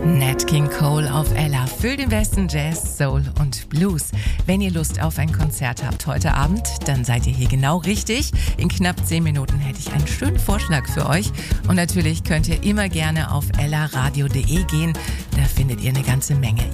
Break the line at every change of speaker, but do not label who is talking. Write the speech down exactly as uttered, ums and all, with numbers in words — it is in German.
Nat King Cole auf Ella für den besten Jazz, Soul und Blues. Wenn ihr Lust auf ein Konzert habt heute Abend, dann seid ihr hier genau richtig. In knapp zehn Minuten hätte ich einen schönen Vorschlag für euch. Und natürlich könnt ihr immer gerne auf ella radio punkt de gehen. Da findet ihr eine ganze Menge